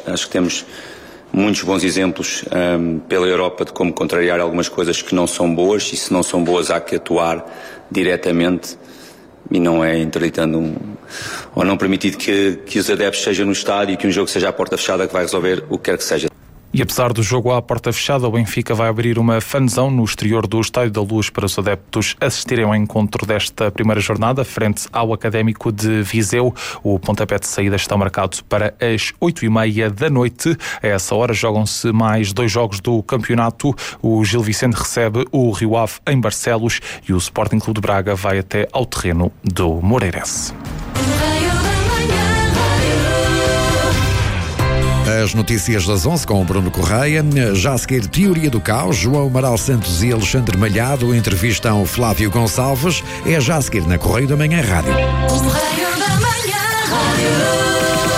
Acho que temos muitos bons exemplos pela Europa de como contrariar algumas coisas que não são boas, e se não são boas há que atuar diretamente, e não é interditando ou não permitindo que os adeptos sejam no estádio e que um jogo seja à porta fechada que vai resolver o que quer que seja. E apesar do jogo à porta fechada, o Benfica vai abrir uma fanzão no exterior do Estádio da Luz para os adeptos assistirem ao encontro desta primeira jornada, frente ao Académico de Viseu. O pontapé de saída está marcado para as 8h30 da noite. A essa hora jogam-se mais 2 jogos do campeonato. O Gil Vicente recebe o Rio Ave em Barcelos e o Sporting Clube de Braga vai até ao terreno do Moreirense. As notícias das 11 com o Bruno Correia. Já a seguir, Teoria do Caos. João Amaral Santos e Alexandre Malhado entrevistam Flávio Gonçalves. É já a seguir na Correio da Manhã Rádio. Correio da Manhã Rádio.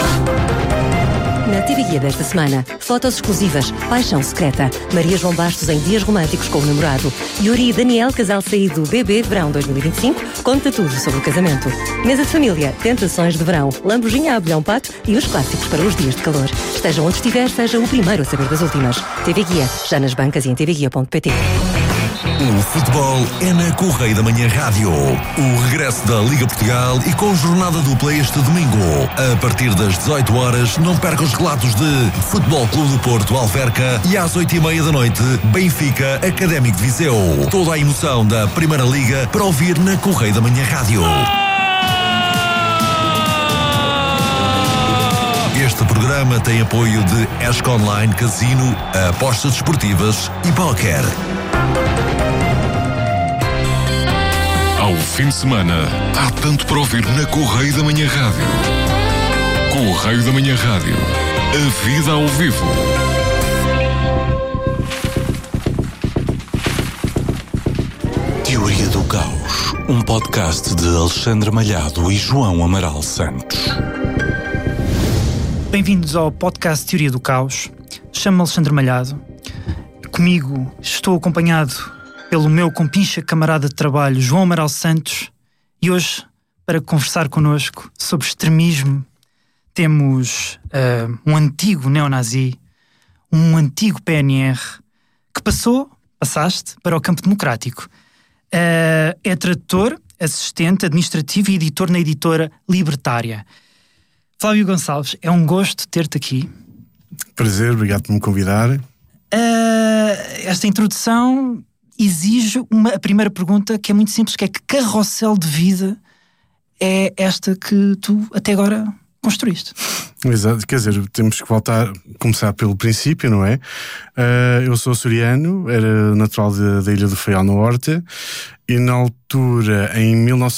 Na TV Guia desta semana, fotos exclusivas, paixão secreta, Maria João Bastos em dias românticos com o namorado, Yuri e Daniel, casal saído bebê verão 2025, conta tudo sobre o casamento. Mesa de família, tentações de verão, lambujinha a abelhão pato e os clássicos para os dias de calor. Esteja onde estiver, seja o primeiro a saber das últimas. TV Guia, já nas bancas e em tvguia.pt. O futebol é na Correio da Manhã Rádio. O regresso da Liga Portugal e com jornada dupla este domingo. A partir das 18 horas, não perca os relatos de Futebol Clube do Porto Alverca e às 8h30 da noite, Benfica Académico de Viseu. Toda a emoção da Primeira Liga para ouvir na Correio da Manhã Rádio. Este programa tem apoio de ESC Online Casino, apostas desportivas e póquer. Ao fim de semana, há tanto para ouvir na Correio da Manhã Rádio. Correio da Manhã Rádio. A vida ao vivo. Teoria do Caos. Um podcast de Alexandre Malhado e João Amaral Santos. Bem-vindos ao podcast Teoria do Caos. Chamo-me Alexandre Malhado. Comigo estou acompanhado pelo meu compincha camarada de trabalho, João Amaral Santos, e hoje, para conversar connosco sobre extremismo, temos um antigo neonazi, um antigo PNR, que passaste para o campo democrático. É tradutor, assistente administrativo e editor na editora Libertária. Flávio Gonçalves, é um gosto ter-te aqui. Prazer, obrigado por me convidar. Esta introdução exige a primeira pergunta, que é muito simples, que é: que carrossel de vida é esta que tu até agora construíste? Exato, quer dizer, temos que começar pelo princípio, não é? Eu sou açoriano, era natural da Ilha do Faial, na Horta, e na altura, em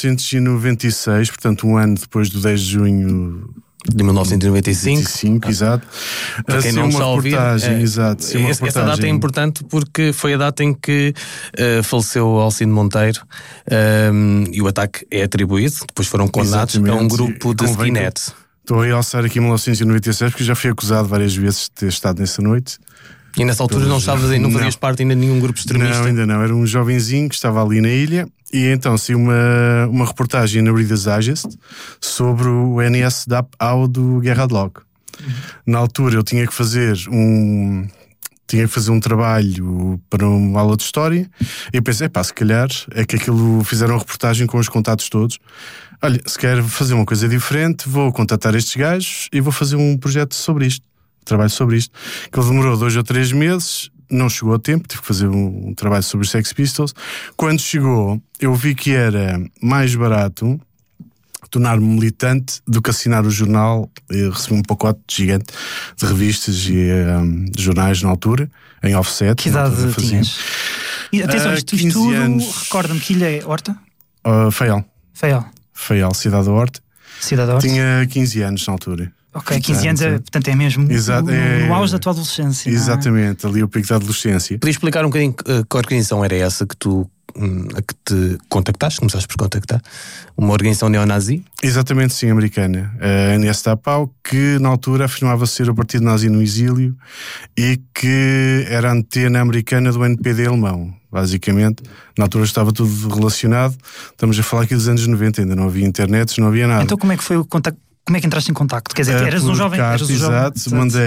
1996, portanto um ano depois do 10 de junho de 1995, exato. Para quem não está a ouvir, essa data é importante porque foi a data em que faleceu Alcino Monteiro, e o ataque é atribuído, depois foram condenados a um grupo de skinheads. Estou a realçar aqui 1996 porque já fui acusado várias vezes de ter estado nessa noite. E nessa altura não fazias parte ainda de nenhum grupo extremista? Não, ainda não. Era um jovenzinho que estava ali na ilha, e então saiu uma reportagem na Reader's Digest sobre o NSDAP-AU do Guerra de Log. Na altura eu tinha que fazer um trabalho para uma aula de história, e eu pensei, se calhar é que aquilo fizeram uma reportagem com os contatos todos. Olha, se quer fazer uma coisa diferente, vou contatar estes gajos e vou fazer um projeto sobre isto. Trabalho sobre isto, que ele demorou 2 ou 3 meses, não chegou a tempo, tive que fazer um trabalho sobre os Sex Pistols. Quando chegou, eu vi que era mais barato tornar-me militante do que assinar o jornal. Eu recebi um pacote gigante de revistas e jornais na altura, em offset. Que idade tinhas? E atenção, isto tudo, recorda-me, que ilha é? Horta? Faial, cidade da Horta. Tinha 15 anos na altura. Ok, 15 anos, portanto é mesmo no auge da tua adolescência. Exatamente, ali o pico da adolescência. Podias explicar um bocadinho que organização era essa que tu a que te contactaste, começaste por contactar? Uma organização neonazi? Exatamente, sim, americana. A NSDAP-AU, que na altura afirmava ser o partido nazi no exílio e que era a antena americana do NPD alemão, basicamente. Na altura estava tudo relacionado. Estamos a falar aqui dos anos 90, ainda não havia internet, não havia nada. Então como é que foi o contacto? Como é que entraste em contacto? Quer dizer, eras um jovem? Exato, mandei